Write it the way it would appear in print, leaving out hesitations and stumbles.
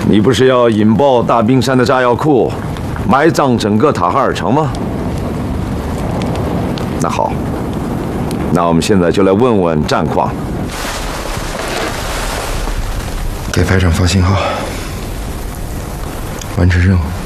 你不是要引爆大冰山的炸药库，埋葬整个塔哈尔城吗？那好，那我们现在就来问问战况。 给排长发信号，完成任务。